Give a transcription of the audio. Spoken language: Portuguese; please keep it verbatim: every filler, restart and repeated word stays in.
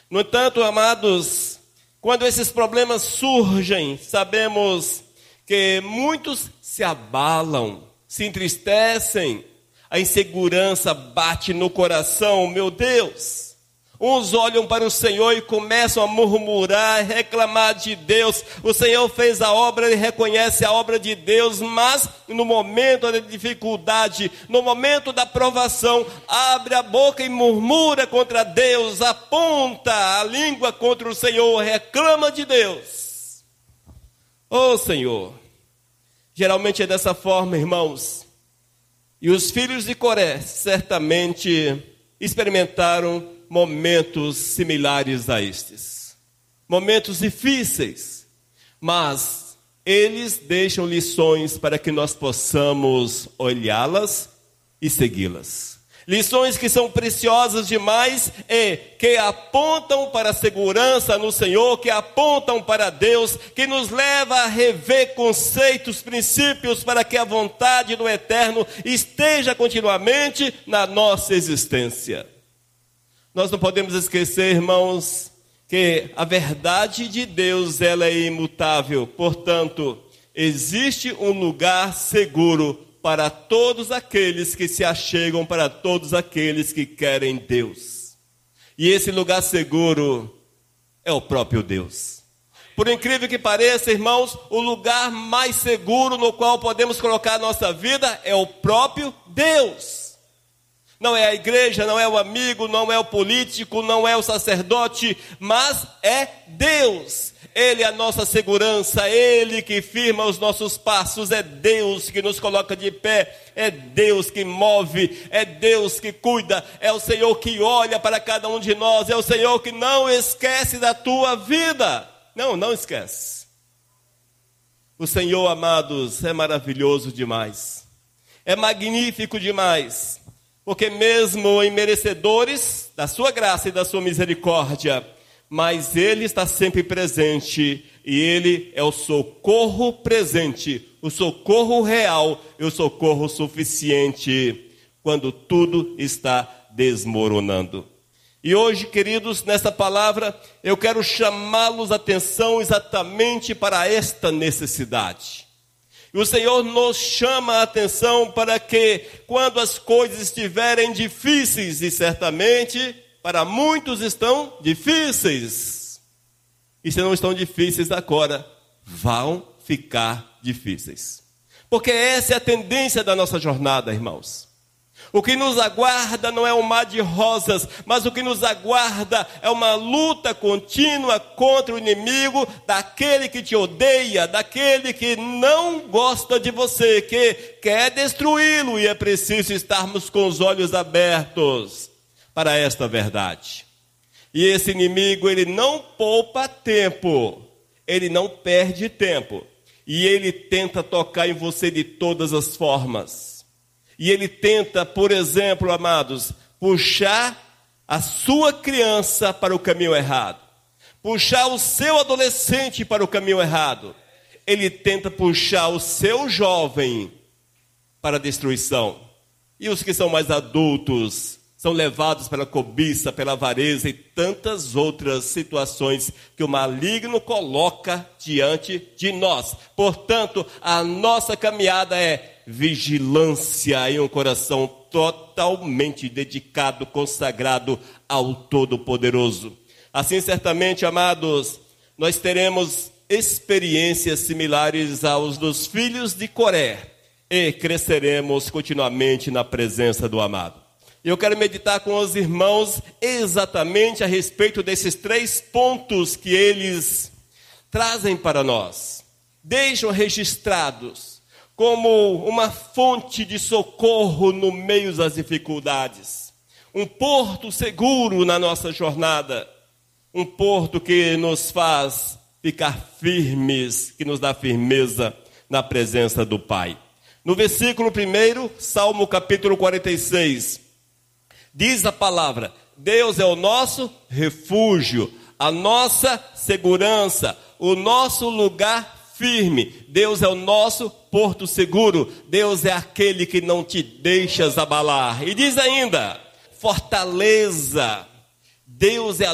No entanto, amados, quando esses problemas surgem, sabemos que muitos se abalam, se entristecem, a insegurança bate no coração, meu Deus. Uns olham para o Senhor e começam a murmurar, reclamar de Deus. O Senhor fez a obra, ele reconhece a obra de Deus, mas no momento da dificuldade, no momento da provação, abre a boca e murmura contra Deus, aponta a língua contra o Senhor, reclama de Deus. Ô Senhor, geralmente é dessa forma, irmãos. E os filhos de Coré certamente experimentaram momentos similares a estes. Momentos difíceis, mas eles deixam lições para que nós possamos olhá-las e segui-las. Lições que são preciosas demais e que apontam para a segurança no Senhor, que apontam para Deus, que nos leva a rever conceitos, princípios, para que a vontade do Eterno esteja continuamente na nossa existência. Nós não podemos esquecer, irmãos, que a verdade de Deus ela é imutável. Portanto, existe um lugar seguro para todos aqueles que se achegam, para todos aqueles que querem Deus. E esse lugar seguro é o próprio Deus. Por incrível que pareça, irmãos, o lugar mais seguro no qual podemos colocar a nossa vida é o próprio Deus. Não é a igreja, não é o amigo, não é o político, não é o sacerdote, mas é Deus. Ele é a nossa segurança, Ele que firma os nossos passos, é Deus que nos coloca de pé, é Deus que move, é Deus que cuida, é o Senhor que olha para cada um de nós, é o Senhor que não esquece da tua vida. Não, não esquece. O Senhor, amados, é maravilhoso demais, é magnífico demais. Porque mesmo em merecedores da sua graça e da sua misericórdia, mas Ele está sempre presente e Ele é o socorro presente, o socorro real e o socorro suficiente quando tudo está desmoronando. E hoje, queridos, nessa palavra, eu quero chamá-los a atenção exatamente para esta necessidade. E o Senhor nos chama a atenção para que, quando as coisas estiverem difíceis, e certamente para muitos estão difíceis, e se não estão difíceis agora, vão ficar difíceis. Porque essa é a tendência da nossa jornada, irmãos. O que nos aguarda não é um mar de rosas, mas o que nos aguarda é uma luta contínua contra o inimigo, daquele que te odeia, daquele que não gosta de você, que quer destruí-lo, e é preciso estarmos com os olhos abertos para esta verdade. E esse inimigo, ele não poupa tempo, ele não perde tempo, e ele tenta tocar em você de todas as formas. E ele tenta, por exemplo, amados, puxar a sua criança para o caminho errado. Puxar o seu adolescente para o caminho errado. Ele tenta puxar o seu jovem para a destruição. E os que são mais adultos são levados pela cobiça, pela avareza e tantas outras situações que o maligno coloca diante de nós. Portanto, a nossa caminhada é vigilância em um coração totalmente dedicado, consagrado ao Todo-Poderoso. Assim, certamente, amados, nós teremos experiências similares aos dos filhos de Coré e cresceremos continuamente na presença do amado. Eu quero meditar com os irmãos exatamente a respeito desses três pontos que eles trazem para nós, deixam registrados como uma fonte de socorro no meio das dificuldades, um porto seguro na nossa jornada, um porto que nos faz ficar firmes, que nos dá firmeza na presença do Pai. No versículo primeiro, Salmo capítulo quarenta e seis, diz a palavra: Deus é o nosso refúgio, a nossa segurança, o nosso lugar firme. Deus é o nosso porto seguro. Deus é aquele que não te deixas abalar. E diz ainda, fortaleza. Deus é a